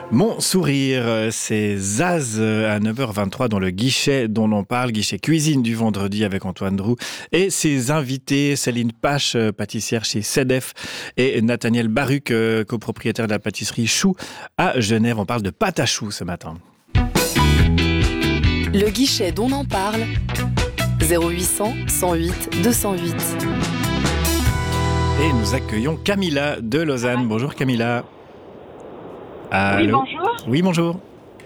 Mon sourire, c'est Zaz à 9h23 dans le guichet dont on parle, guichet cuisine du vendredi avec Antoine Drou et ses invités, Céline Pache, pâtissière chez CEDEF et Nathaniel Baruc, copropriétaire de la pâtisserie Chou à Genève. On parle de pâte à choux ce matin. Le guichet dont on parle, 0800 108 208. Et nous accueillons Camilla de Lausanne. Bonjour Camilla. Allô. Oui, bonjour. Oui, bonjour.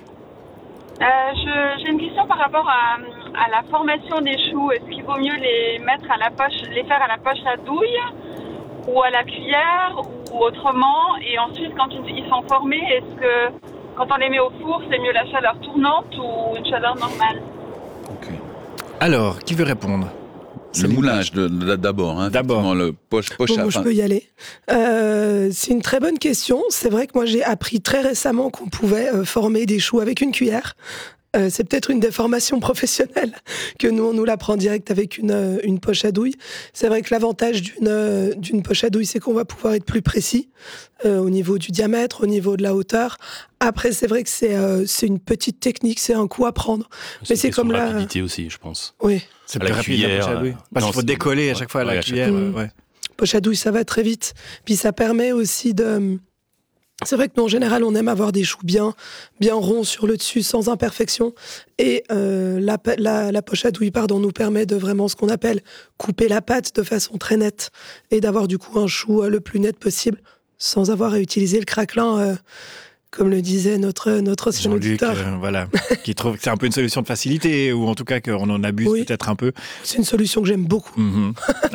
J'ai une question par rapport à la formation des choux. Est-ce qu'il vaut mieux les faire à la poche à douille ou à la cuillère ou autrement? Et ensuite, quand ils sont formés, est-ce que quand on les met au four, c'est mieux la chaleur tournante ou une chaleur normale? Okay. Alors, qui veut répondre? Le moulage d'abord, hein, d'abord. Le poche bon, je peux y aller. C'est une très bonne question. C'est vrai que moi j'ai appris très récemment qu'on pouvait former des choux avec une cuillère. C'est peut-être une des formations professionnelles que nous on nous l'apprend direct avec une poche à douille. C'est vrai que l'avantage d'une poche à douille, c'est qu'on va pouvoir être plus précis au niveau du diamètre, au niveau de la hauteur. Après, c'est vrai que c'est une petite technique, c'est un coup à prendre. Mais c'est comme la rapidité aussi, je pense. Oui. C'est plus rapide la poche à douille. Parce qu'il faut décoller à chaque fois à la cuillère. Ouais. Poche à douille, ça va très vite. Puis ça permet aussi de... C'est vrai que nous, en général, on aime avoir des choux bien ronds sur le dessus, sans imperfection. Et la poche à douille, nous permet de vraiment ce qu'on appelle couper la pâte de façon très nette et d'avoir du coup un chou le plus net possible, sans avoir à utiliser le craquelin, comme le disait notre ancien auditeur. Voilà, qui trouve que c'est un peu une solution de facilité, ou en tout cas qu'on en abuse peut-être un peu. C'est une solution que j'aime beaucoup. Mm-hmm.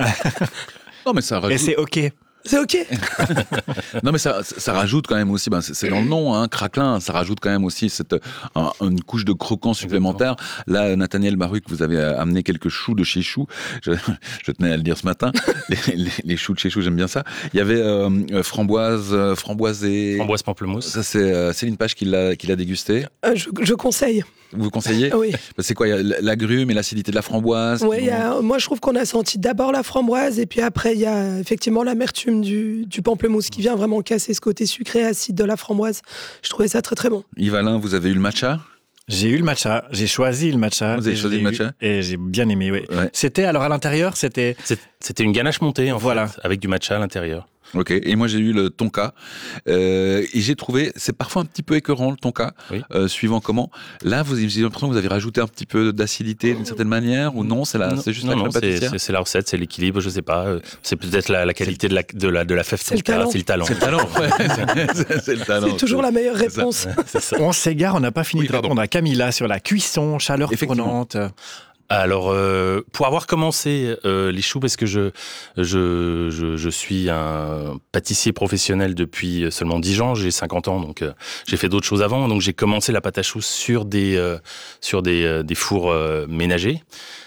Non, mais ça rajoute... Et c'est OK. C'est OK. Non, mais ça rajoute quand même aussi, c'est dans le nom, hein, craquelin, ça rajoute quand même aussi une couche de croquant supplémentaire. Là, Nathaniel Baruc, vous avez amené quelques choux de chez Chou. Je tenais à le dire ce matin. les choux de chez Chou, j'aime bien ça. Il y avait framboise pamplemousse. Ça, c'est Céline Pache qui l'a dégusté. Je conseille. Vous conseillez? Oui. C'est quoi? Il y a l'agrume et l'acidité de la framboise? Oui, moi je trouve qu'on a senti d'abord la framboise et puis après il y a effectivement l'amertume du pamplemousse qui vient vraiment casser ce côté sucré acide de la framboise. Je trouvais ça très très bon. Yves Alain, vous avez eu le matcha? J'ai eu le matcha, j'ai choisi le matcha. Vous avez choisi le matcha? Et j'ai bien aimé, oui. Ouais. C'était, alors à l'intérieur, c'était une ganache montée, en fait, avec du matcha à l'intérieur. Ok, et moi j'ai eu le tonka, et j'ai trouvé, c'est parfois un petit peu écœurant le tonka, suivant comment. Là, j'ai l'impression que vous avez rajouté un petit peu d'acidité d'une certaine manière, ou non? C'est juste la crème pâtissière? C'est la recette, c'est l'équilibre, je sais pas. C'est peut-être la qualité de la fève tonka, c'est le talent. C'est le talent, c'est le talent. C'est toujours la meilleure réponse. C'est ça. On s'égare, on n'a pas fini de répondre à Camilla sur la cuisson, chaleur tournante. Alors, pour avoir commencé les choux, parce que je suis un pâtissier professionnel depuis seulement 10 ans, j'ai 50 ans, donc j'ai fait d'autres choses avant. Donc j'ai commencé la pâte à choux sur des fours ménagers.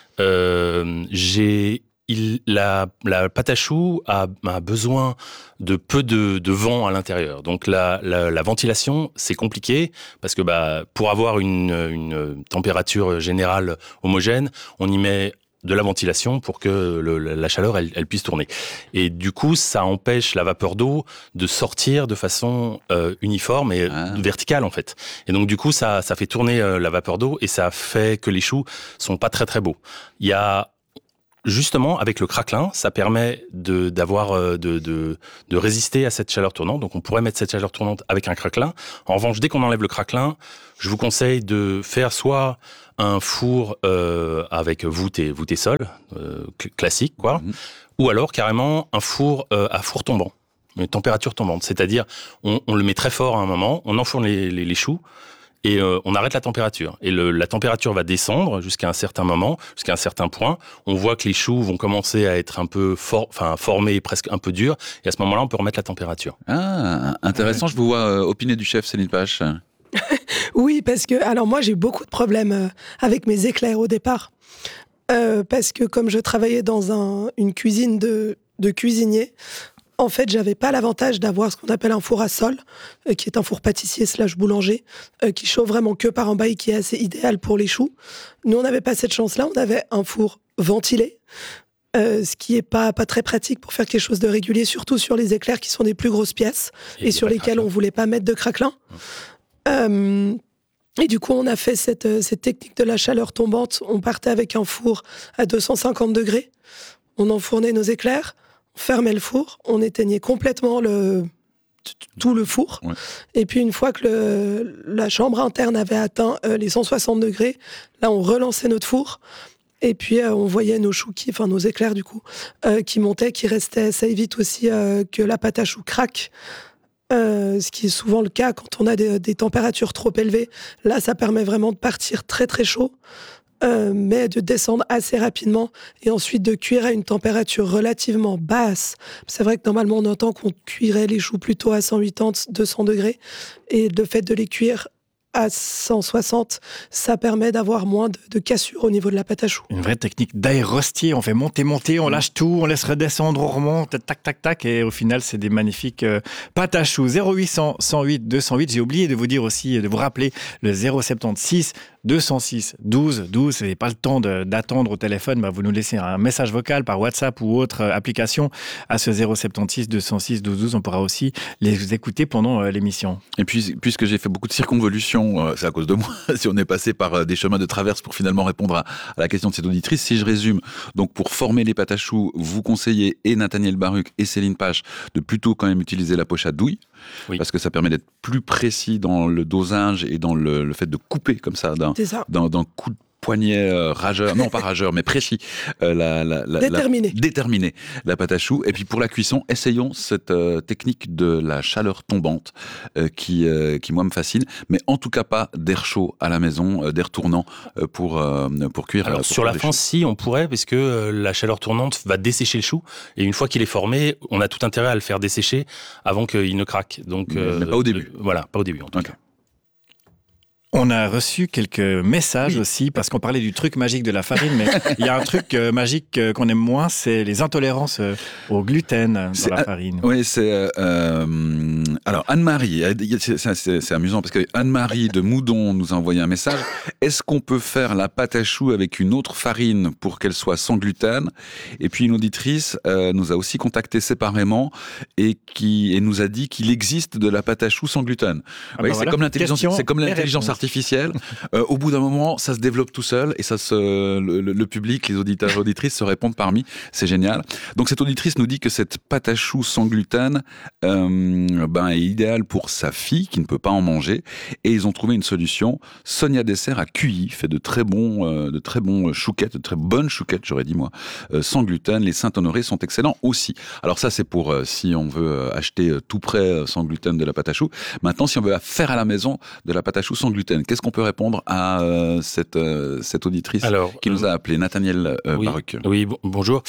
La pâte à choux a besoin de peu de vent à l'intérieur. Donc la ventilation, c'est compliqué parce que pour avoir une température générale homogène, on y met de la ventilation pour que la chaleur elle puisse tourner. Et du coup, ça empêche la vapeur d'eau de sortir de façon uniforme et verticale en fait. Et donc du coup, ça fait tourner la vapeur d'eau et ça fait que les choux sont pas très très beaux. Il y a justement, avec le craquelin, ça permet de résister à cette chaleur tournante. Donc, on pourrait mettre cette chaleur tournante avec un craquelin. En revanche, dès qu'on enlève le craquelin, je vous conseille de faire soit un four avec voûte et sol, classique, quoi, ou alors carrément un four à four tombant, une température tombante. C'est-à-dire, on le met très fort à un moment, on enfourne les choux, et on arrête la température. Et la température va descendre jusqu'à un certain moment, jusqu'à un certain point. On voit que les choux vont commencer à être un peu formés, presque un peu durs. Et à ce moment-là, on peut remettre la température. Ah, intéressant. Je vous vois opiner du chef, Céline Pache. Oui, parce que alors moi, j'ai beaucoup de problèmes avec mes éclairs au départ. Parce que comme je travaillais dans une cuisine de cuisinier, en fait, j'avais pas l'avantage d'avoir ce qu'on appelle un four à sol, qui est un four pâtissier / boulanger, qui chauffe vraiment que par en bas et qui est assez idéal pour les choux. Nous, on n'avait pas cette chance-là, on avait un four ventilé, ce qui est pas très pratique pour faire quelque chose de régulier, surtout sur les éclairs qui sont des plus grosses pièces et sur lesquelles on voulait pas mettre de craquelin. Et du coup, on a fait cette technique de la chaleur tombante. On partait avec un four à 250 degrés. On enfournait nos éclairs, on fermait le four, on éteignait complètement tout le four. Ouais. Et puis, une fois que la chambre interne avait atteint les 160 degrés, là, on relançait notre four. Et puis, on voyait nos choux, nos éclairs, du coup, qui montaient, qui restaient. Ça évite aussi que la pâte à choux craque. Ce qui est souvent le cas quand on a des températures trop élevées. Là, ça permet vraiment de partir très très chaud, mais de descendre assez rapidement et ensuite de cuire à une température relativement basse. C'est vrai que normalement, on entend qu'on cuirait les choux plutôt à 180, 200 degrés. Et le fait de les cuire à 160, ça permet d'avoir moins de cassure au niveau de la pâte à choux. Une vraie technique d'aérostier, on fait monter, on lâche tout, on laisse redescendre, on remonte, tac, et au final, c'est des magnifiques pâtes à choux. 0800 108 208, j'ai oublié de vous dire aussi, de vous rappeler le 076 206 12 12, vous n'avez pas le temps d'attendre au téléphone, vous nous laissez un message vocal par WhatsApp ou autre application à ce 076 206 12 12, on pourra aussi les écouter pendant l'émission. Et puis, puisque j'ai fait beaucoup de circonvolutions, c'est à cause de moi, si on est passé par des chemins de traverse pour finalement répondre à la question de cette auditrice, si je résume, donc pour former les pâtes à choux, vous conseillez et Nathaniel Baruch et Céline Pache de plutôt quand même utiliser la poche à douille, parce que ça permet d'être plus précis dans le dosage et dans le fait de couper comme ça d'un coup de poignet rageur, non pas rageur, mais précis, déterminé la pâte à choux. Et puis pour la cuisson, essayons cette technique de la chaleur tombante qui moi me fascine, mais en tout cas pas d'air chaud à la maison, d'air tournant pour cuire. Alors sur la fin, si on pourrait, parce que la chaleur tournante va dessécher le chou, et une fois qu'il est formé, on a tout intérêt à le faire dessécher avant qu'il ne craque. Donc mais pas au début. Pas au début en tout cas. On a reçu quelques messages aussi, parce qu'on parlait du truc magique de la farine, mais il y a un truc magique qu'on aime moins, c'est les intolérances au gluten dans la farine. Oui, c'est... alors, Anne-Marie, c'est amusant, parce que Anne-Marie de Moudon nous a envoyé un message. Est-ce qu'on peut faire la pâte à choux avec une autre farine pour qu'elle soit sans gluten ? Et puis une auditrice nous a aussi contacté séparément et nous a dit qu'il existe de la pâte à choux sans gluten. C'est comme l'intelligence artificielle. Au bout d'un moment, ça se développe tout seul et le public, les auditeurs et auditrices se répondent parmi. C'est génial. Donc cette auditrice nous dit que cette pâte à choux sans gluten est idéale pour sa fille qui ne peut pas en manger, et ils ont trouvé une solution. Sonia Dessert à Cuilly fait de très bons chouquettes, de très bonnes chouquettes, j'aurais dit moi, sans gluten. Les Saint-Honoré sont excellents aussi. Alors ça, c'est pour si on veut acheter tout prêt sans gluten de la pâte à choux. Maintenant, si on veut faire à la maison de la pâte à choux sans gluten, qu'est-ce qu'on peut répondre à cette auditrice qui nous a appelé, Nathaniel Baruch? Oui, bonjour.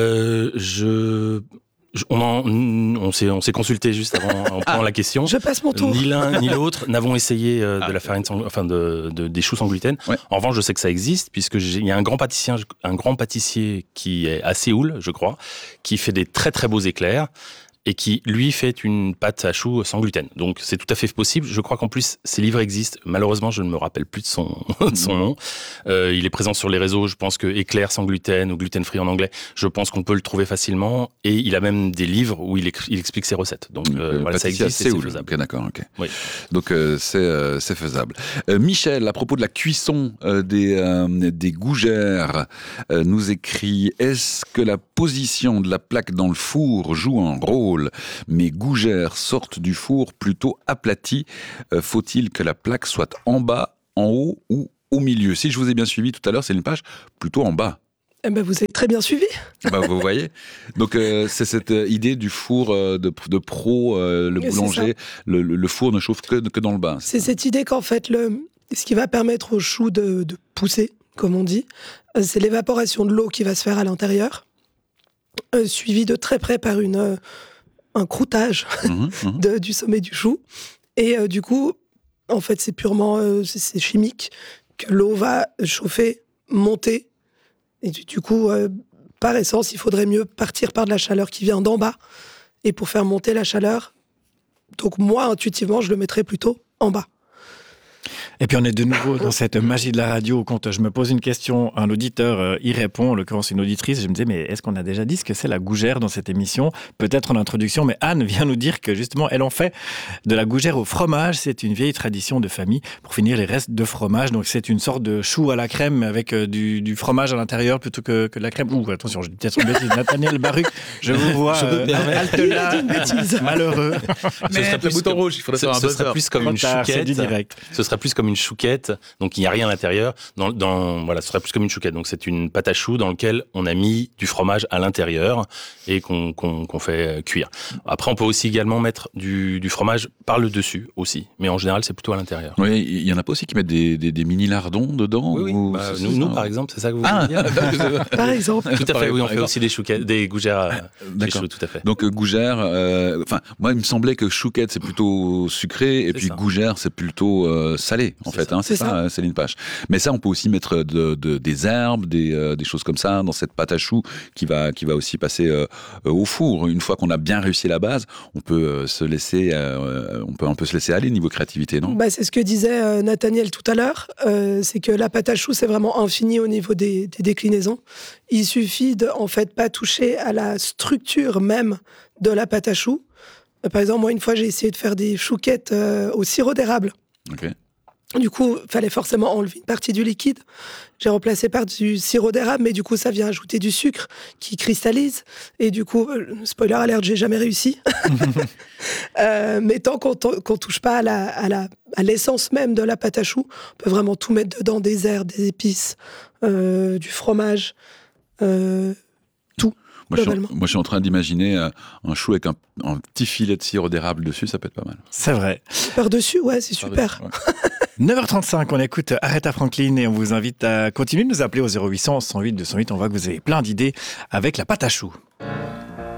On s'est consulté juste avant en prenant la question. Je passe mon tour. Ni l'un ni l'autre n'avons essayé de la farine des choux sans gluten. Ouais. En revanche, je sais que ça existe, puisque il y a un grand pâtissier qui est à Séoul, je crois, qui fait des très très beaux éclairs, et qui, lui, fait une pâte à choux sans gluten. Donc, c'est tout à fait possible. Je crois qu'en plus, ces livres existent. Malheureusement, je ne me rappelle plus de son nom. Il est présent sur les réseaux. Je pense que Éclair sans gluten ou gluten free en anglais, je pense qu'on peut le trouver facilement. Et il a même des livres où il explique ses recettes. Donc, ça existe, c'est faisable. Okay, d'accord, ok. Oui. Donc, c'est faisable. Michel, à propos de la cuisson des gougères, nous écrit: est-ce que la position de la plaque dans le four joue un rôle? Mes gougères sortent du four plutôt aplaties. Faut-il que la plaque soit en bas, en haut ou au milieu? Si je vous ai bien suivi tout à l'heure, c'est une page plutôt en bas. Vous avez très bien suivi. Vous voyez. Donc c'est cette idée du four de pro, le boulanger. Le four ne chauffe que dans le bas. C'est cette idée qu'en fait, ce qui va permettre au chou de pousser, comme on dit, c'est l'évaporation de l'eau qui va se faire à l'intérieur, suivie de très près par un croûtage du sommet du chou. Et du coup, en fait, c'est purement c'est chimique, que l'eau va chauffer, monter. Et du coup, par essence, il faudrait mieux partir par de la chaleur qui vient d'en bas. Et pour faire monter la chaleur, donc moi, intuitivement, je le mettrais plutôt en bas. Et puis on est de nouveau dans cette magie de la radio. Quand je me pose une question, un auditeur y répond, en l'occurrence une auditrice. Je me disais, mais est-ce qu'on a déjà dit ce que c'est la gougère dans cette émission ? Peut-être en introduction, mais Anne vient nous dire que justement, elle en fait de la gougère au fromage. C'est une vieille tradition de famille pour finir les restes de fromage. Donc c'est une sorte de chou à la crème mais avec du fromage à l'intérieur plutôt que de la crème. Ouh, attention, je dis peut-être une bêtise. Nathaniel Baruch, je vous vois halte là, malheureux. Ce serait plus bouton rouge, il faudrait faire un buzzer. Ce serait plus comme une chouquette. Ce serait plus comme une chouquette, donc il n'y a rien à l'intérieur. Voilà, ce serait plus comme une chouquette. Donc c'est une pâte à choux dans laquelle on a mis du fromage à l'intérieur et qu'on fait cuire. Après, on peut aussi également mettre du fromage par le dessus aussi, mais en général, c'est plutôt à l'intérieur. Oui, il y en a pas aussi qui mettent des mini lardons dedans. Oui. Ou... Nous, par exemple, c'est ça que vous voulez dire. Par exemple. Tout à fait. Oui, on fait aussi des chouquettes, des gougères. D'accord. Tout à fait. Donc gougère. Moi, il me semblait que chouquette c'est plutôt sucré et puis ça. Gougère c'est plutôt salé en fait. C'est ça, Céline Pache. Mais ça, on peut aussi mettre des herbes, des choses comme ça dans cette pâte à choux qui va aussi passer au four. Une fois qu'on a bien réussi la base, on peut se laisser aller niveau créativité, non ? C'est ce que disait Nathaniel tout à l'heure. C'est que la pâte à choux, c'est vraiment infini au niveau des déclinaisons. Il suffit de en fait pas toucher à la structure même de la pâte à choux. Par exemple, moi, une fois, j'ai essayé de faire des chouquettes au sirop d'érable. Okay. Du coup, il fallait forcément enlever une partie du liquide. J'ai remplacé par du sirop d'érable, mais du coup, ça vient ajouter du sucre qui cristallise. Et du coup, spoiler alert, j'ai jamais réussi. Mais tant qu'on touche pas à l'essence même de la pâte à choux, on peut vraiment tout mettre dedans, des herbes, des épices, du fromage, tout. Moi, je suis en train d'imaginer un chou avec un petit filet de sirop d'érable dessus, ça peut être pas mal. C'est vrai. Par-dessus, ouais, c'est super. Ouais. 9h35, on écoute Aretha Franklin et on vous invite à continuer de nous appeler au 0800 108 208. On voit que vous avez plein d'idées avec la pâte à choux.